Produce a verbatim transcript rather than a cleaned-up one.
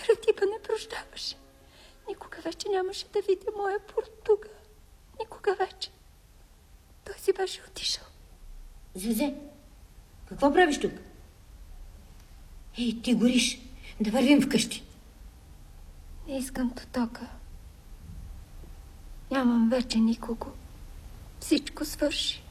Ратиба не прощаваше. Никога вече нямаше да видя моя Португа. Никога вече. Той си беше отишъл. Зезе, какво правиш тук? Ей, ти гориш. Да вървим вкъщи. Не искам Тотока. Нямам вече никого. Всичко свърши.